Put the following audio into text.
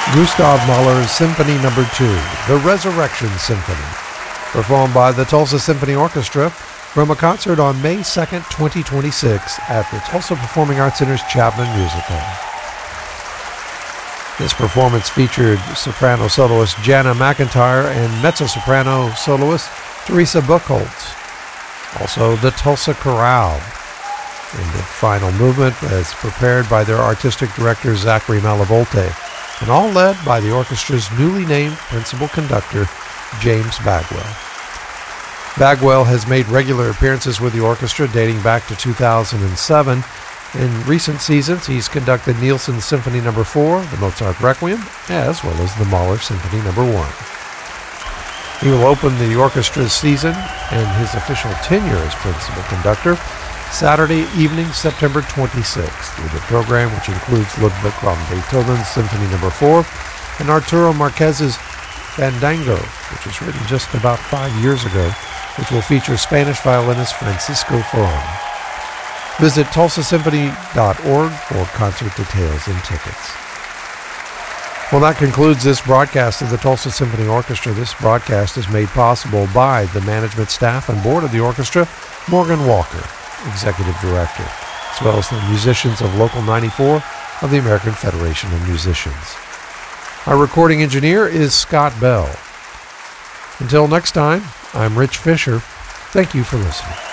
Gustav Mahler's Symphony No. 2, The Resurrection Symphony, performed by the Tulsa Symphony Orchestra from a concert on May 2nd, 2026 at the Tulsa Performing Arts Center's Chapman Music Hall. This performance featured soprano soloist Jana McIntyre and mezzo-soprano soloist Teresa Buchholz. Also, the Tulsa Chorale in the final movement as prepared by their artistic director Zachary Malavolte, and all led by the orchestra's newly named principal conductor, James Bagwell. Bagwell has made regular appearances with the orchestra dating back to 2007. In recent seasons, he's conducted Nielsen's Symphony No. 4, the Mozart Requiem, as well as the Mahler Symphony No. 1. He will open the orchestra's season and his official tenure as principal conductor Saturday evening, September 26th, with a program which includes Ludwig van Beethoven's Symphony No. 4 and Arturo Marquez's Fandango, which was written just about 5 years ago, which will feature Spanish violinist Francisco Ferron. Visit tulsasymphony.org for concert details and tickets. Well, that concludes this broadcast of the Tulsa Symphony Orchestra. This broadcast is made possible by the management staff and board of the orchestra, Morgan Walker, Executive Director, as well as the musicians of Local 94 of the American Federation of Musicians. Our recording engineer is Scott Bell. Until next time, I'm Rich Fisher. Thank you for listening.